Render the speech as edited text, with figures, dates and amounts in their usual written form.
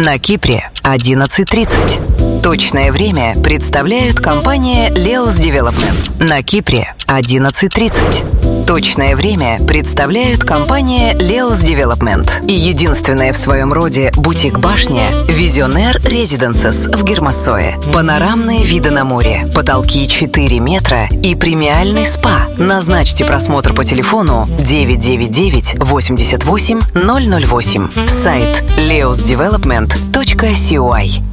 На Кипре 11:30. Точное время представляют компания Leos Development. На Кипре 11:30. Точное время представляют компания Leos Development и единственная в своем роде бутик-башня Visionaire Residences в Гермассое. Панорамные виды на море, потолки 4 метра и премиальный спа. Назначьте просмотр по телефону 999 88 008. Сайт leosdevelopment.coy.